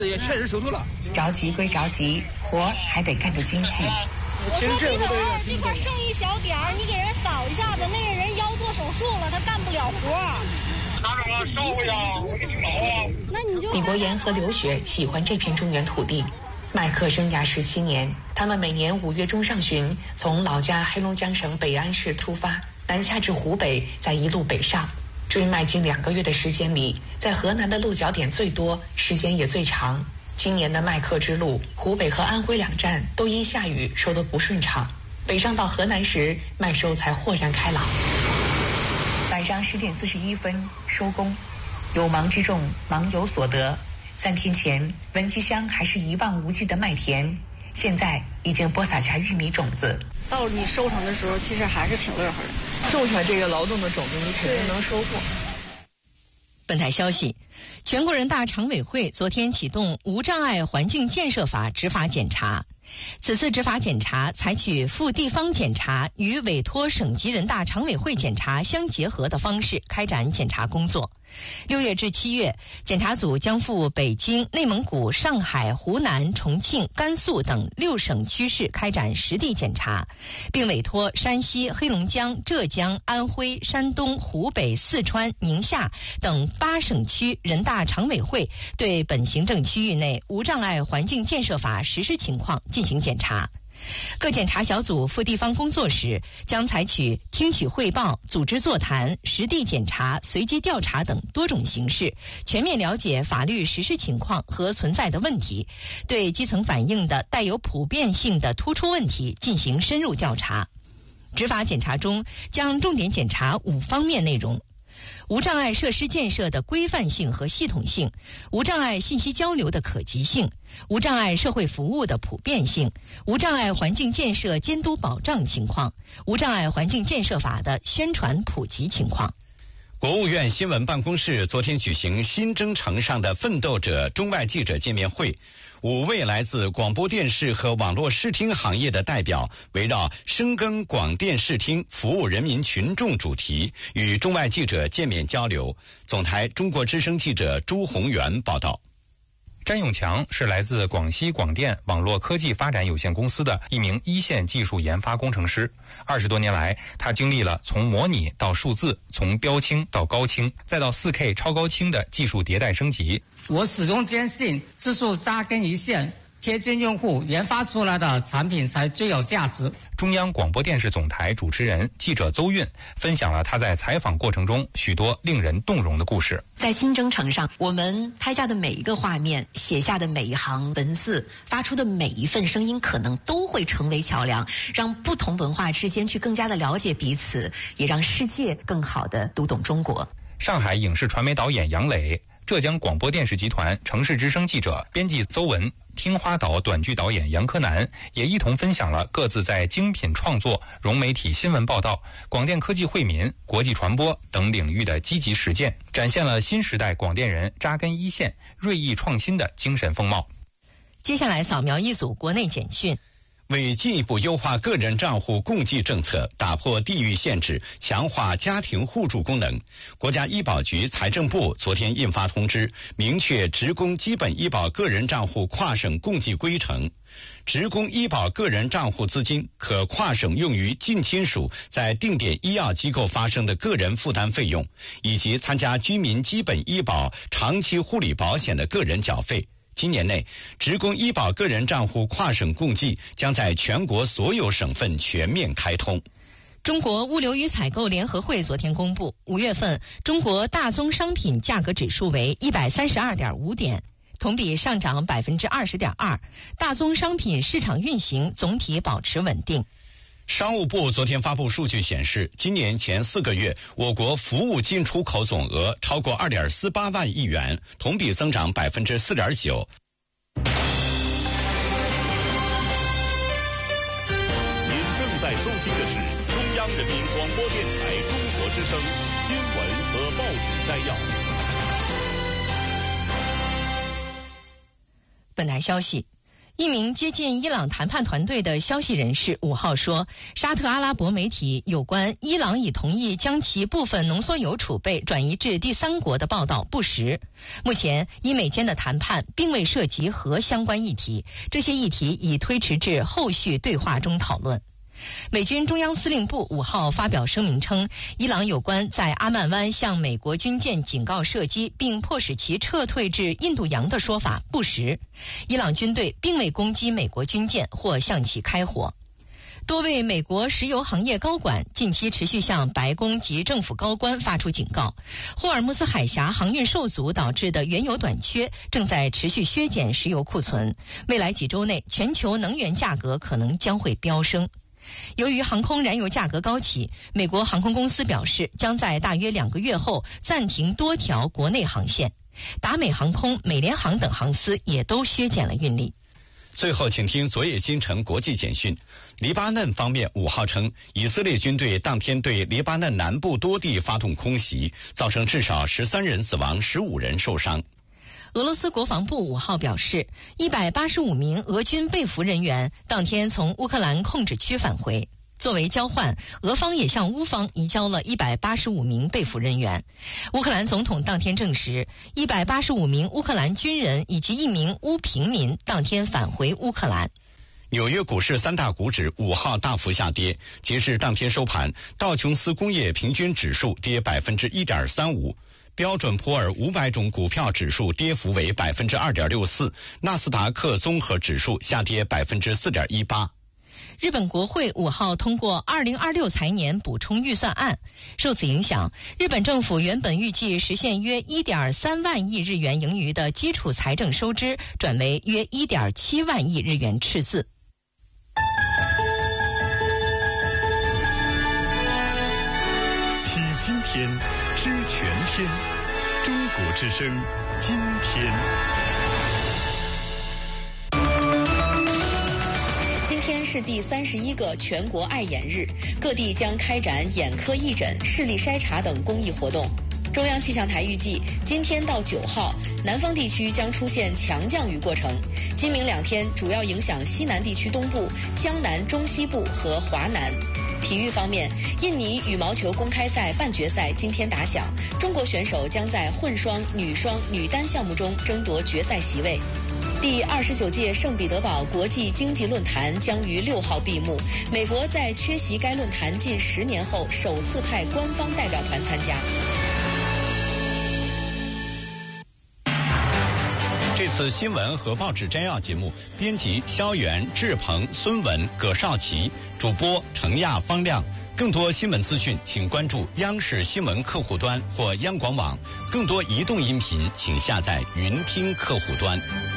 也确实收头了。 着急归着急，活还得干得精细。 其实这块剩一小点儿，你给人扫一下子，那个人腰做手术了，他干不了活。 拿着我烧回呀，我给你搞啊。 那你就。 李博言和刘雪喜欢这片中原土地，麦客生涯17年，他们每年5月中上旬从老家黑龙江省北安市出发，南下至湖北，再一路北上。追麦近2个月的时间里，在河南的落脚点最多，时间也最长。今年的麦客之路，湖北和安徽2站都因下雨收得不顺畅。北上到河南时，麦收才豁然开朗。晚上10点41分收工，有忙之众，忙有所得。3天前，文集乡还是一望无际的麦田，现在已经播撒下玉米种子。 到你收成的时候，其实还是挺乐呵的。 种下这个劳动的种子，你肯定能收获。 本台消息，全国人大常委会昨天启动无障碍环境建设法执法检查。此次执法检查采取赴地方检查与委托省级人大常委会检查相结合的方式开展检查工作。6月至7月，检查组将赴北京、内蒙古、上海、湖南、重庆、甘肃等6省区市开展实地检查，并委托山西、黑龙江、浙江、安徽、山东、湖北、四川、宁夏等8省区人大常委会对本行政区域内无障碍环境建设法实施情况进行检查。各检查小组赴地方工作时，将采取听取汇报、组织座谈、实地检查、随机调查等多种形式，全面了解法律实施情况和存在的问题，对基层反映的带有普遍性的突出问题进行深入调查。执法检查中将重点检查5方面内容：无障碍设施建设的规范性和系统性，无障碍信息交流的可及性，无障碍社会服务的普遍性，无障碍环境建设监督保障情况，无障碍环境建设法的宣传普及情况。 国务院新闻办公室昨天举行新征程上的奋斗者中外记者见面会，5位来自广播电视和网络视听行业的代表围绕深耕广电视听服务人民群众主题与中外记者见面交流。总台中国之声记者朱宏元报道。 詹永强是来自广西广电网络科技发展有限公司的一名一线技术研发工程师。20多年来，他经历了从模拟到数字，从标清到高清，再到 4K 超高清的技术迭代升级。 我始终坚信，技术扎根一线，贴近用户，研发出来的产品才最有价值。 中央广播电视总台主持人、记者邹韵分享了他在采访过程中许多令人动容的故事。 在新征程上，我们拍下的每一个画面，写下的每一行文字，发出的每一份声音，可能都会成为桥梁，让不同文化之间去更加的了解彼此，也让世界更好的读懂中国。 上海影视传媒导演杨磊，浙江广播电视集团城市之声记者、编辑邹文，听花岛短剧导演杨柯南也一同分享了各自在精品创作、融媒体新闻报道、广电科技惠民、国际传播等领域的积极实践，展现了新时代广电人扎根一线、锐意创新的精神风貌。 接下来扫描一组国内简讯。 为进一步优化个人账户共计政策，打破地域限制，强化家庭互助功能，国家医保局、财政部昨天印发通知，明确职工基本医保个人账户跨省共计规程。职工医保个人账户资金可跨省用于近亲属在定点医药机构发生的个人负担费用，以及参加居民基本医保长期护理保险的个人缴费。今年内，职工医保个人账户跨省共计将在全国所有省份全面开通。 中国物流与采购联合会昨天公布，5月份中国大宗商品价格指数为132.5点，同比上涨20.2%，大宗商品市场运行总体保持稳定。 商务部昨天发布数据显示，今年前4个月，我国服务进出口总额超过2.48万亿元，同比增长4.9%。 您正在收听的是中央人民广播电台中国之声新闻和报纸摘要。 本台消息。 一名接近伊朗谈判团队的消息人士5号说，沙特阿拉伯媒体有关伊朗已同意将其部分浓缩铀储备转移至第三国的报道不实。目前，伊美间的谈判并未涉及核相关议题，这些议题已推迟至后续对话中讨论。美军中央司令部5号发表声明称，伊朗有关在阿曼湾向美国军舰警告射击并迫使其撤退至印度洋的说法不实，伊朗军队并未攻击美国军舰或向其开火。多位美国石油行业高管近期持续向白宫及政府高官发出警告，霍尔木兹海峡航运受阻导致的原油短缺正在持续削减石油库存，未来几周内全球能源价格可能将会飙升。由于航空燃油价格高企，美国航空公司表示将在大约2个月后暂停多条国内航线，达美航空、美联航等航司也都削减了运力。 最后请听昨夜今晨国际简讯。黎巴嫩方面5号称，以色列军队当天对黎巴嫩南部多地发动空袭，造成至少13人死亡，15人受伤。 俄罗斯国防部5号表示，185名俄军被俘人员当天从乌克兰控制区返回。作为交换，俄方也向乌方移交了185名被俘人员。乌克兰总统当天证实，185名乌克兰军人以及1名乌平民当天返回乌克兰。 纽约股市3大股指5号大幅下跌，截至当天收盘，道琼斯工业平均指数跌 1.35%。标准普尔500种股票指数跌幅为 2.64%， 纳斯达克综合指数下跌 4.18%。 日本国会5号通过2026财年补充预算案，受此影响，日本政府原本预计实现约 1.3 万亿日元盈余的基础财政收支转为约 1.7 万亿日元赤字。 听今天，知全天，中国之声，今天。 今天是第31个全国爱眼日，各地将开展眼科义诊、视力筛查等公益活动。中央气象台预计，今天到9号，南方地区将出现强降雨过程。今明2天主要影响西南地区东部、江南、中西部和华南。体育方面，印尼羽毛球公开赛半决赛今天打响，中国选手将在混双、女双、女单项目中争夺决赛席位。第29届圣彼得堡国际经济论坛将于6号闭幕，美国在缺席该论坛近10年后首次派官方代表团参加。 这次新闻和报纸摘要节目，编辑肖元、志鹏、孙文、葛少奇，主播程亚、方亮。更多新闻资讯，请关注央视新闻客户端或央广网。更多移动音频，请下载云听客户端。